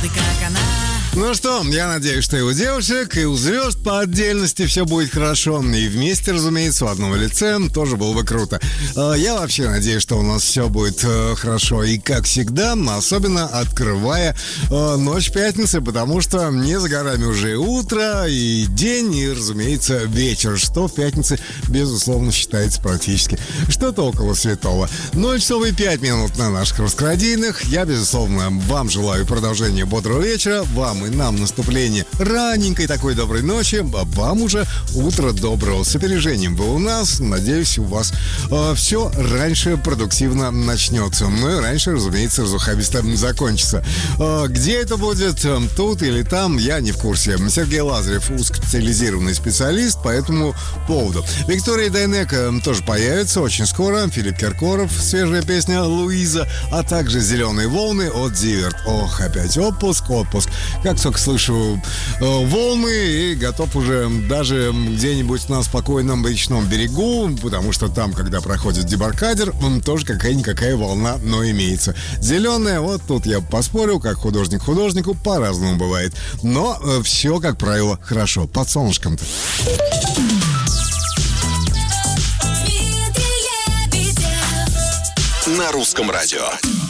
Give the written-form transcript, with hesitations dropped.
как она. Ну что, я надеюсь, что и у девушек, и у звезд по отдельности все будет хорошо. И вместе, разумеется, в одном лице тоже было бы круто. Я вообще надеюсь, что у нас все будет хорошо. И как всегда, особенно открывая ночь пятницы, потому что не за горами уже и утро, и день, и, разумеется, вечер, что в пятнице, безусловно, считается практически что-то около святого. 0 часов и 5 минут на наших русскородийных. Я, безусловно, вам желаю продолжения бодрого вечера, вам и нам наступление раненькой такой доброй ночи, а вам уже утро доброго. С опережением вы у нас. Надеюсь, у вас все раньше продуктивно начнется. Ну и раньше, разумеется, разухабисто закончится. Где это будет, тут или там, я не в курсе. Сергей Лазарев узкоспециализированный специалист по этому поводу. Виктория Дайнеко тоже появится очень скоро. Филипп Киркоров, свежая песня «Луиза», а также «Зеленые волны» от Зиверт. Ох, опять отпуск. Как только слышу волны и готов уже даже где-нибудь на спокойном речном берегу, потому что там, когда проходит дебаркадер, тоже какая-никакая волна, но имеется. Зеленая, вот тут я поспорю, как художник художнику, по-разному бывает. Но все, как правило, хорошо. Под солнышком-то. На русском радио.